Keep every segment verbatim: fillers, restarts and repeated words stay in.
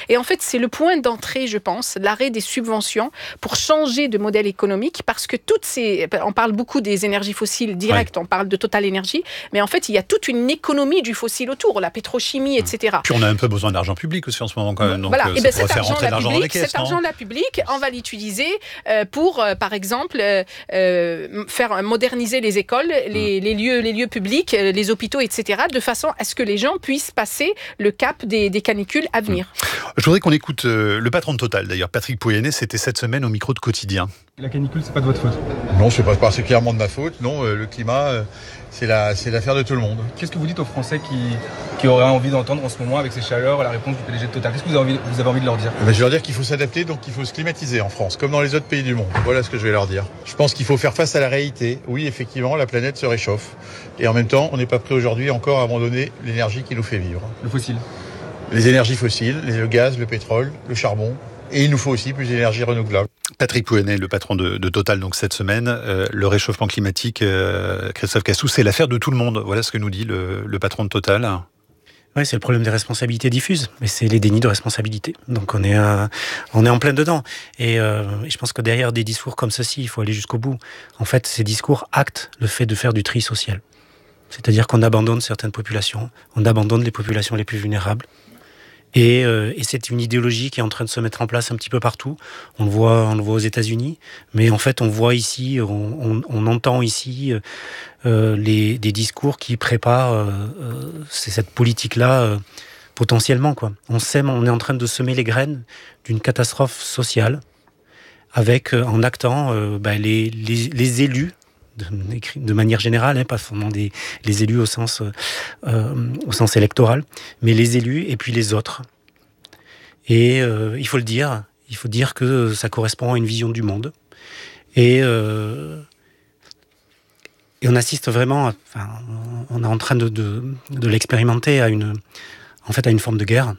Et en fait, c'est le point d'entrée, je pense, l'arrêt des subventions pour changer de modèle économique, parce que toutes ces... On parle beaucoup des énergies fossiles directes, ouais. On parle de Total Énergie, mais en fait, il y a toute une économie du fossile autour, la pétrochimie, et cetera. Puis on a un peu besoin d'argent public aussi en ce moment quand même, donc voilà. euh, Et ça ben, pourrait faire rentrer de l'argent public, dans les caisses, cet non ? argent-là public, on va l'utiliser euh, pour, euh, par exemple, euh, euh, faire moderniser les écoles, les, mmh. les, lieux, les lieux publics, les hôpitaux, et cetera, de façon à ce que les gens puissent passer le cap des, des canicules à venir. Mmh. Je voudrais qu'on écoute euh, le patron de Total, d'ailleurs, Patrick Pouyanné, c'était cette semaine au micro de Quotidien. La canicule, c'est pas de votre faute ? Non, c'est pas particulièrement de ma faute. Non, euh, le climat, euh, c'est, la, c'est l'affaire de tout le monde. Qu'est-ce que vous dites aux Français qui, qui auraient envie d'entendre en ce moment, avec ces chaleurs, la réponse du P D G de Total ? Qu'est-ce que vous avez envie, vous avez envie de leur dire ? eh ben, Je vais leur dire qu'il faut s'adapter, donc il faut se climatiser en France, comme dans les autres pays du monde. Voilà ce que je vais leur dire. Je pense qu'il faut faire face à la réalité. Oui, effectivement, la planète se réchauffe. Et en même temps, on n'est pas prêt aujourd'hui encore à abandonner l'énergie qui nous fait vivre. Le fossile ? Les énergies fossiles, le gaz, le pétrole, le charbon. Et il nous faut aussi plus d'énergie renouvelable. Patrick Pouyanné, le patron de, de Total, donc cette semaine, euh, le réchauffement climatique, euh, Christophe Cassou, c'est l'affaire de tout le monde. Voilà ce que nous dit le, le patron de Total. Oui, c'est le problème des responsabilités diffuses, mais c'est les dénis de responsabilité. Donc on est, euh, on est en plein dedans. Et, euh, et je pense que derrière des discours comme ceci, il faut aller jusqu'au bout. En fait, ces discours actent le fait de faire du tri social. C'est-à-dire qu'on abandonne certaines populations, on abandonne les populations les plus vulnérables. Et, euh, et c'est une idéologie qui est en train de se mettre en place un petit peu partout. On le voit, on le voit aux États-Unis, mais en fait, on voit ici, on, on, on entend ici euh, les, des discours qui préparent euh, euh, c'est cette politique-là euh, potentiellement, quoi. On sème, on est en train de semer les graines d'une catastrophe sociale, avec euh, en actant euh, bah, les, les, les élus. De, de manière générale, hein, pas seulement des, les élus au sens, euh, au sens électoral, mais les élus et puis les autres. Et euh, il faut le dire, il faut dire que ça correspond à une vision du monde. Et, euh, et on assiste vraiment, à, enfin, on est en train de, de, de l'expérimenter à une, en fait, à une forme de guerre.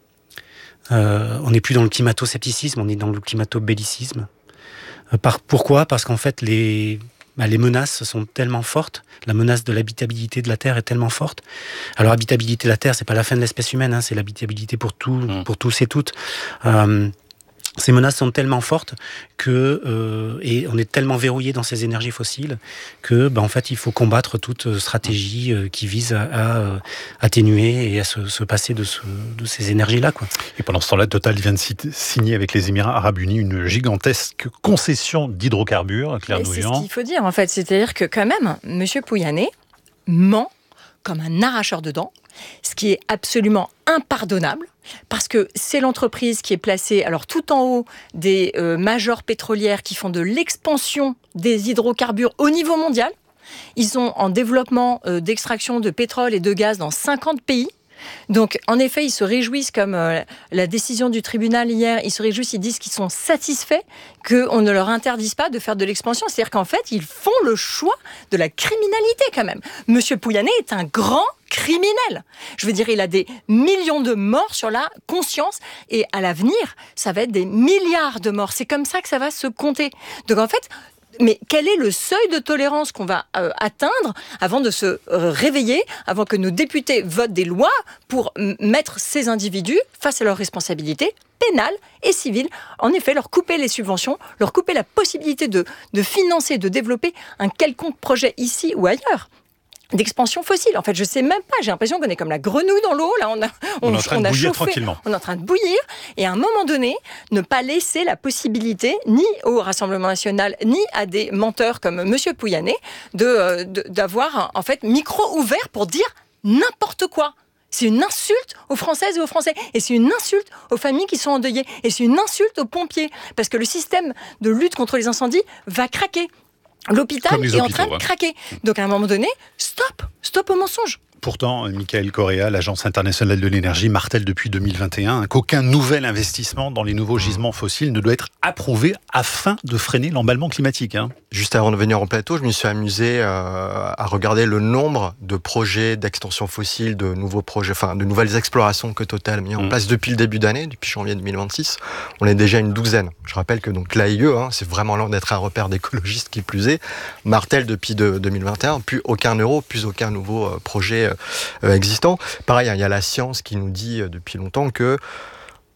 Euh, on n'est plus dans le climato-scepticisme, on est dans le climato-bellicisme. Euh, par, pourquoi ? Parce qu'en fait, les Bah, les menaces sont tellement fortes, la menace de l'habitabilité de la Terre est tellement forte. Alors, habitabilité de la Terre, c'est pas la fin de l'espèce humaine, hein, c'est l'habitabilité pour, tout, mmh. pour tous et toutes. Euh, ces menaces sont tellement fortes que, euh, et on est tellement verrouillé dans ces énergies fossiles que, bah, en fait, il faut combattre toute stratégie euh, qui vise à, à euh, atténuer et à se, se passer de, ce, de ces énergies-là, quoi. Et pendant ce temps-là, Total vient de signer avec les Émirats Arabes Unis une gigantesque concession d'hydrocarbures, Claire Nouvian. C'est ce qu'il faut dire, en fait. C'est-à-dire que, quand même, M. Pouyanné ment comme un arracheur de dents, ce qui est absolument impardonnable, parce que c'est l'entreprise qui est placée alors tout en haut des euh, majors pétrolières qui font de l'expansion des hydrocarbures au niveau mondial. Ils sont en développement euh, d'extraction de pétrole et de gaz dans cinquante pays. Donc, en effet, ils se réjouissent, comme euh, la décision du tribunal hier, ils se réjouissent, ils disent qu'ils sont satisfaits qu'on ne leur interdise pas de faire de l'expansion. C'est-à-dire qu'en fait, ils font le choix de la criminalité, quand même. Monsieur Pouyanné est un grand criminel. Je veux dire, il a des millions de morts sur la conscience, et à l'avenir, ça va être des milliards de morts. C'est comme ça que ça va se compter. Donc, en fait... Mais quel est le seuil de tolérance qu'on va euh, atteindre avant de se euh, réveiller, avant que nos députés votent des lois pour m- mettre ces individus face à leurs responsabilités pénales et civiles, en effet, leur couper les subventions, leur couper la possibilité de, de financer, de développer un quelconque projet ici ou ailleurs d'expansion fossile. En fait, je sais même pas, j'ai l'impression qu'on est comme la grenouille dans l'eau, là, on a, on, on est en train on de a bouillir chauffé, tranquillement. On est en train de bouillir, et à un moment donné, ne pas laisser la possibilité, ni au Rassemblement National, ni à des menteurs comme Monsieur Pouyanné, de, de, d'avoir, en fait, micro ouvert pour dire n'importe quoi. C'est une insulte aux Françaises et aux Français. Et c'est une insulte aux familles qui sont endeuillées. Et c'est une insulte aux pompiers. Parce que le système de lutte contre les incendies va craquer. L'hôpital est en train de craquer. Donc à un moment donné, stop, stop au mensonge. Pourtant, Michael Correa, l'Agence internationale de l'énergie, martèle depuis deux mille vingt et un qu'aucun nouvel investissement dans les nouveaux gisements fossiles ne doit être approuvé afin de freiner l'emballement climatique. Hein. Juste avant de venir en plateau, je me suis amusé euh, à regarder le nombre de projets d'extension fossile, de nouveaux projets, enfin de nouvelles explorations que Total a mis en mmh. place depuis le début d'année, depuis janvier deux mille vingt-six. On est déjà une douzaine. Je rappelle que donc l'A I E, hein, c'est vraiment loin d'être un repère d'écologistes qui plus est, martèle depuis de, deux mille vingt et un, plus aucun euro, plus aucun nouveau euh, projet euh, existant. Pareil, il y a la science qui nous dit euh, depuis longtemps que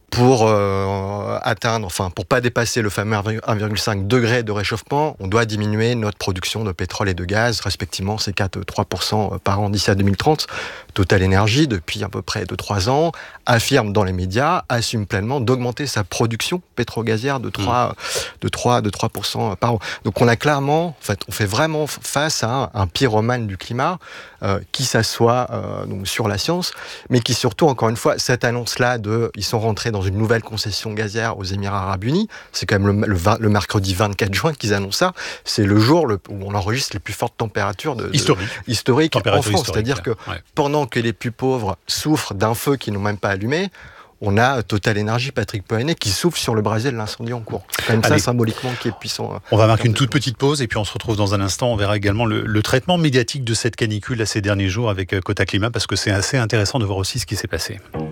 pour euh, atteindre, enfin pour pas dépasser le fameux un virgule cinq degré de réchauffement, on doit diminuer notre production de pétrole et de gaz, respectivement c'est quatre à trois pour cent par an d'ici à deux mille trente. Total Energy, depuis à peu près deux à trois ans, affirme dans les médias, assume pleinement d'augmenter sa production pétro-gazière de trois, mmh. de trois, de trois pour cent par an. Donc on a clairement, en fait, on fait vraiment face à un, un pyromane du climat euh, qui s'assoit euh, donc sur la science, mais qui surtout, encore une fois, cette annonce-là de, ils sont rentrés dans une nouvelle concession gazière aux Émirats Arabes Unis, c'est quand même le, le, le mercredi vingt-quatre juin qu'ils annoncent ça, c'est le jour le, où on enregistre les plus fortes températures de, de, historique, historique en France. Historique, c'est-à-dire que ouais. pendant que les plus pauvres souffrent d'un feu qu'ils n'ont même pas allumé, on a Total Energy, Patrick Pouyanné, qui souffle sur le brasier de l'incendie en cours. C'est quand même Allez. ça, symboliquement, qui est puissant. On va marquer une toute petite pause et puis on se retrouve dans un instant. On verra également le, le traitement médiatique de cette canicule à ces derniers jours avec Cota Climat, parce que c'est assez intéressant de voir aussi ce qui s'est passé.